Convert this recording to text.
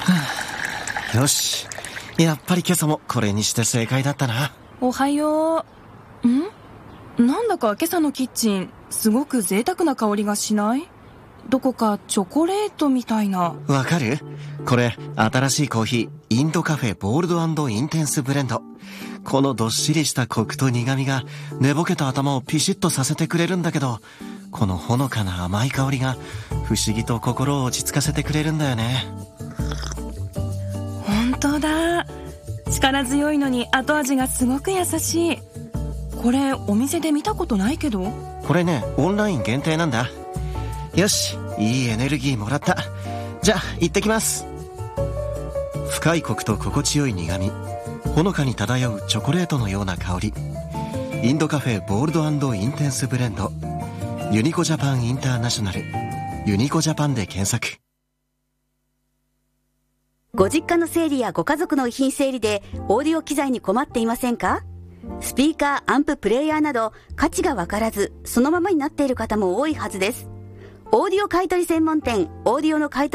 よし、やっぱり今朝もこれにして正解だったな。 おはよう。なんだか今朝のキッチンすごく贅沢な香りがしない？どこかチョコレートみたいな。 わかる？これ新しいコーヒー、インドカフェボールド&インテンスブレンド。このどっしりしたコクと苦味が寝ぼけた頭をピシッとさせてくれるんだけど、このほのかな甘い香りが不思議と心を落ち着かせてくれるんだよね。 本当だ。力強いのに後味がすごく優しい。これお店で見たことないけど。 これね、オンライン限定なんだ。よし、いいエネルギーもらった。じゃあ行ってきます。深いコクと心地よい苦味、ほのかに漂うチョコレートのような香り。インドカフェボールド&インテンスブレンド、ユニコジャパンインターナショナル、ユニコジャパンで検索。 ご実家の整理やご家族の遺品整理でオーディオ機材に困っていませんか？スピーカー、アンプ、プレイヤーなど価値がわからずそのままになっている方も多いはずです。オーディオ買取専門店、オーディオの買取